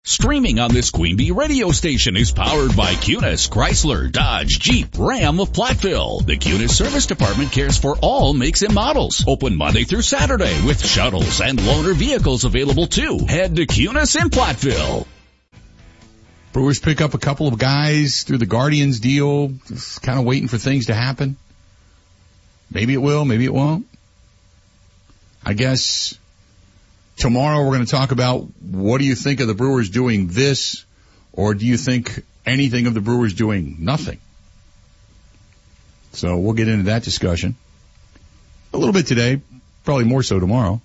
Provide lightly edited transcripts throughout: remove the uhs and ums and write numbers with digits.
Streaming on this Queen Bee radio station is powered by Cunis, Chrysler, Dodge, Jeep, Ram of Platteville. The Cunis Service Department cares for all makes and models. Open Monday through Saturday with shuttles and loaner vehicles available too. Head to Cunis in Platteville. Brewers pick up a couple of guys through the Guardians deal. Just kind of waiting for things to happen. Maybe it will, maybe it won't. I guess tomorrow we're going to talk about what do you think of the Brewers doing this, or do you think anything of the Brewers doing nothing? So we'll get into that discussion a little bit today, probably more so tomorrow.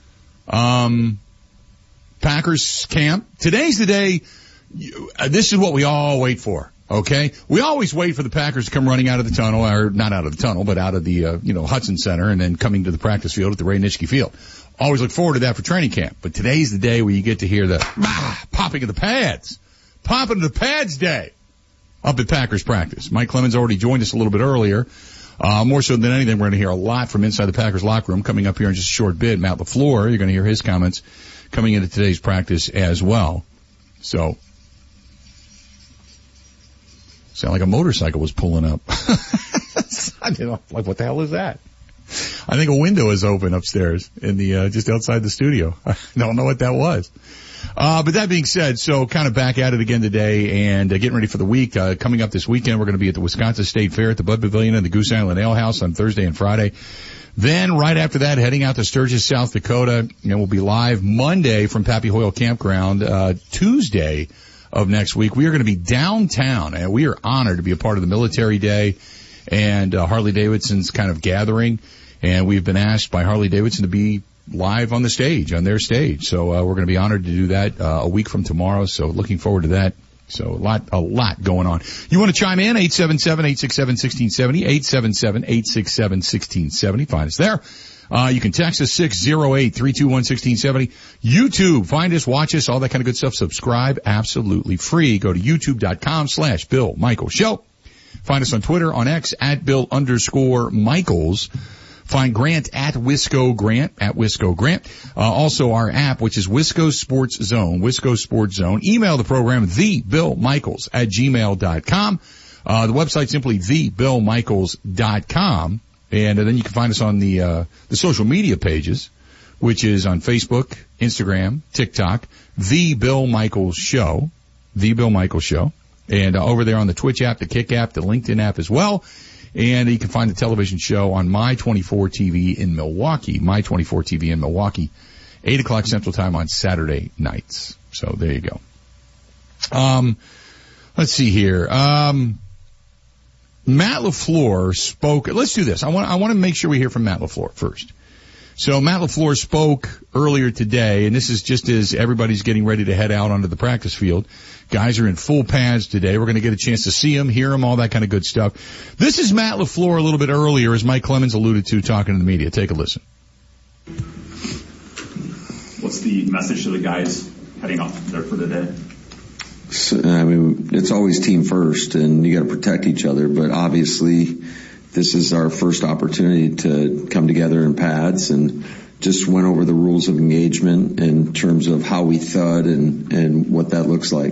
Packers camp. Today's the day. This is what we all wait for. Okay, we always wait for the Packers to come running out of the tunnel, or not out of the tunnel, but out of the Hudson Center, and then coming to the practice field at the Ray Nitschke Field. Always look forward to that for training camp. But today's the day where you get to hear the popping of the pads, popping of the pads day up at Packers practice. Mike Clemens already joined us a little bit earlier. More so than anything, we're going to hear a lot from inside the Packers locker room coming up here in just a short bit. Matt LaFleur, you're going to hear his comments coming into today's practice as well. So. Sound like a motorcycle was pulling up. Like, what the hell is that? I think a window is open upstairs in the, just outside the studio. I don't know what that was. But that being said, so kind of back at it again today and getting ready for the week. Coming up this weekend, we're going to be at the Wisconsin State Fair at the Bud Pavilion and the Goose Island Ale House on Thursday and Friday. Then right after that, heading out to Sturgis, South Dakota, and we'll be live Monday from Pappy Hoyle Campground, Tuesday of next week. We are going to be downtown, and we are honored to be a part of the Military Day and Harley Davidson's kind of gathering. And we've been asked by Harley Davidson to be live on the stage, on their stage. So we're going to be honored to do that a week from tomorrow. So looking forward to that. So a lot going on. You want to chime in? 877-867-1670, 877-867-1670. Find us there. You can text us 608-321-1670. YouTube, find us, watch us, all that kind of good stuff. Subscribe, absolutely free. Go to youtube.com/Bill Michaels Show. Find us on Twitter, on X, @Bill_Michaels. Find Grant at Wisco Grant, also our app, which is Wisco Sports Zone, Wisco Sports Zone. Email the program, thebillmichaels@gmail.com. The website simply thebillmichaels.com. And then you can find us on the social media pages, which is on Facebook, Instagram, TikTok, The Bill Michaels Show, The Bill Michaels Show. And over there on the Twitch app, the Kick app, the LinkedIn app as well. And you can find the television show on My24 TV in Milwaukee, My24 TV in Milwaukee, 8 o'clock Central Time on Saturday nights. So there you go. Let's see here. Matt LaFleur spoke. Let's do this. I want to make sure we hear from Matt LaFleur first. So Matt LaFleur spoke earlier today, and this is just as everybody's getting ready to head out onto the practice field. Guys are in full pads today. We're going to get a chance to see him, hear him, all that kind of good stuff. This is Matt LaFleur a little bit earlier, as Mike Clemens alluded to, talking to the media. Take a listen. What's the message to the guys heading off there for the day? So, I mean, it's always team first, and you got to protect each other. But obviously, this is our first opportunity to come together in pads, and just went over the rules of engagement in terms of how we thud and what that looks like.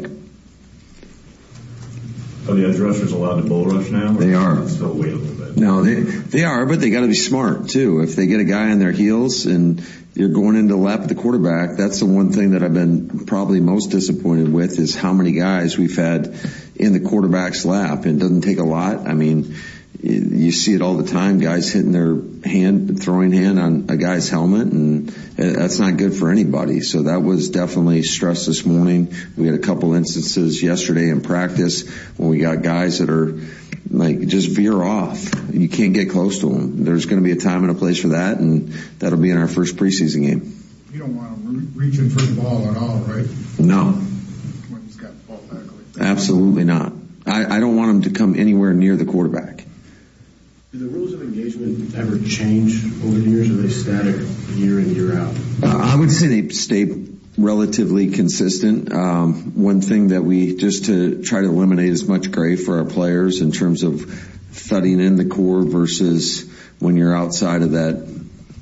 Are the edge rushers allowed to bull rush now? They are. Still wait a little bit. No, they are, but they got to be smart too. If they get a guy on their heels and you're going into lap of the quarterback, that's the one thing that I've been probably most disappointed with, is how many guys we've had in the quarterback's lap. It doesn't take a lot. I mean, you see it all the time, guys hitting their throwing hand on a guy's helmet, and that's not good for anybody. So that was definitely stressed this morning. We had a couple instances yesterday in practice when we got guys that are like just veer off. You can't get close to them. There's going to be a time and a place for that, and that'll be in our first preseason game. You don't want to reach in for the ball at all, right? No. When he's got the ball back like that. Absolutely not. I don't want him to come anywhere near the quarterback. Do the rules of engagement ever change over the years, or are they static year in, year out? I would say they stay relatively consistent. One thing that we, just to try to eliminate as much gray for our players in terms of thudding in the core versus when you're outside of that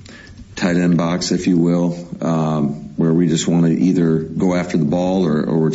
tight end box, if you will, where we just want to either go after the ball or